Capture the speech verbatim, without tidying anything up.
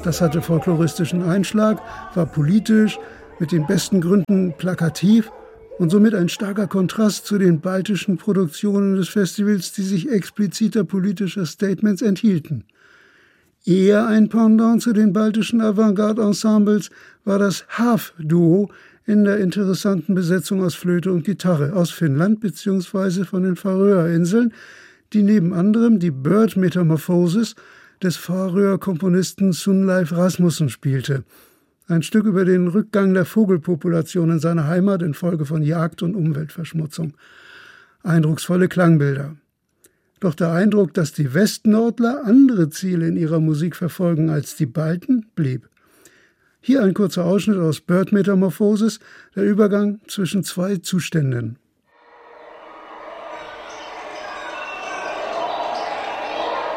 Das hatte folkloristischen Einschlag, war politisch, mit den besten Gründen plakativ und somit ein starker Kontrast zu den baltischen Produktionen des Festivals, die sich expliziter politischer Statements enthielten. Eher ein Pendant zu den baltischen Avantgarde-Ensembles war das Haaf-Duo in der interessanten Besetzung aus Flöte und Gitarre aus Finnland bzw. von den Färöerinseln, die neben anderem die Bird Metamorphosis des Färöer-Komponisten Sunleif Rasmussen spielte. Ein Stück über den Rückgang der Vogelpopulation in seiner Heimat infolge von Jagd und Umweltverschmutzung. Eindrucksvolle Klangbilder. Doch der Eindruck, dass die Westnordler andere Ziele in ihrer Musik verfolgen als die Balten, blieb. Hier ein kurzer Ausschnitt aus Bird Metamorphosis, der Übergang zwischen zwei Zuständen.